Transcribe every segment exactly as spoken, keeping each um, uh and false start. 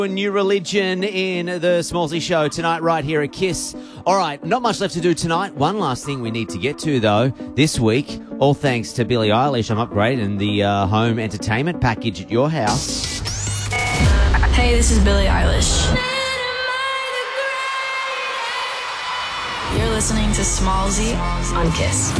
A new religion in the Smallsy Show tonight right here at Kiss. All right, not much left to do tonight. One last thing we need to get to, though, this week, all thanks to Billie Eilish, I'm upgrading the uh, home entertainment package at your house. Hey, this is Billie Eilish. You're listening to Smallsy on Kiss.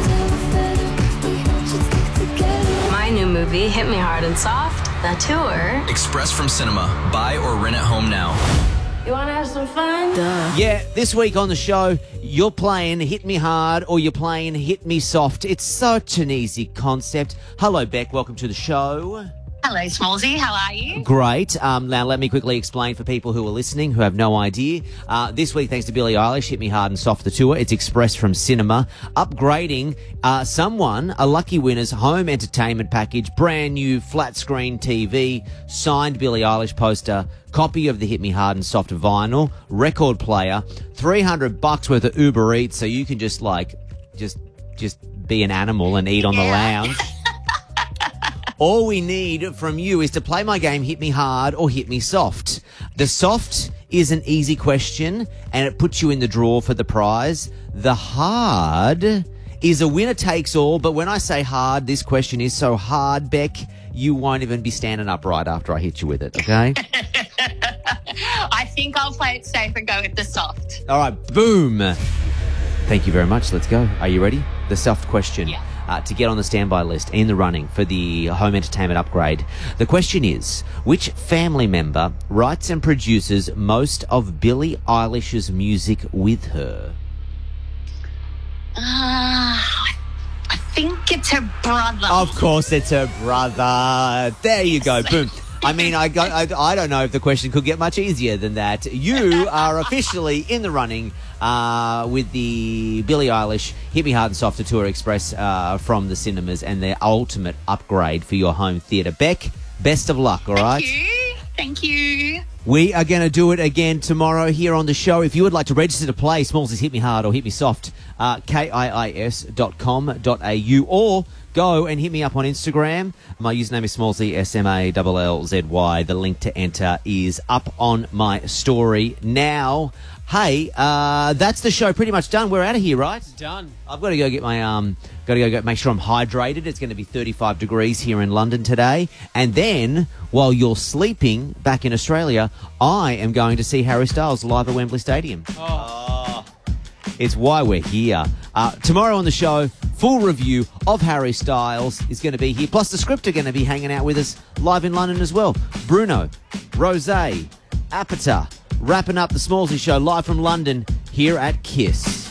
My new movie, Hit Me Hard and Soft, the tour. Express from cinema. Buy or rent at home now. You want to have some fun? Duh. Yeah, this week on the show, you're playing Hit Me Hard or you're playing Hit Me Soft. It's such an easy concept. Hello, Beck. Welcome to the show. Hello, Smallsy. How are you? Great. Um, now, let me quickly explain for people who are listening who have no idea. Uh, this week, thanks to Billie Eilish, Hit Me Hard and Soft, the tour. It's Express from Cinema. Upgrading uh, someone, a lucky winner's home entertainment package, brand new flat screen T V, signed Billie Eilish poster, copy of the Hit Me Hard and Soft vinyl, record player, three hundred bucks worth of Uber Eats, so you can just, like, just, just be an animal and eat on Yeah. the lounge. All we need from you is to play my game, Hit Me Hard or Hit Me Soft. The soft is an easy question, and it puts you in the draw for the prize. The hard is a winner takes all, but when I say hard, this question is so hard, Beck, you won't even be standing upright after I hit you with it, okay? I think I'll play it safe and go with the soft. All right, boom. Thank you very much. Let's go. Are you ready? The soft question. Yeah. Uh, to get on the standby list in the running for the home entertainment upgrade. The question is, which family member writes and produces most of Billie Eilish's music with her? Uh, I think it's her brother. Of course it's her brother. There you go. Boom. I mean, I, got, I, I don't know if the question could get much easier than that. You are officially in the running uh, with the Billie Eilish Hit Me Hard and Soft Tour Express uh, from the cinemas and their ultimate upgrade for your home theatre. Beck, best of luck, all right? Thank you. Thank you. We are going to do it again tomorrow here on the show. If you would like to register to play Smallsy's Hit Me Hard or Hit Me Soft, uh, K I I S dot com dot A U, or go and hit me up on Instagram. My username is Smallsy, S M A L L Z Y. The link to enter is up on my story now. Hey, uh, that's the show pretty much done. We're out of here, right? Done. I've got to go get my um, got to go get, make sure I'm hydrated. It's going to be thirty-five degrees here in London today, and then while you're sleeping back in Australia, I am going to see Harry Styles live at Wembley Stadium. Oh. It's why we're here. Uh, tomorrow on the show, full review of Harry Styles is going to be here. Plus, the script are going to be hanging out with us live in London as well. Bruno, Rosé, Apata, wrapping up the Smallsy Show live from London here at Kiss.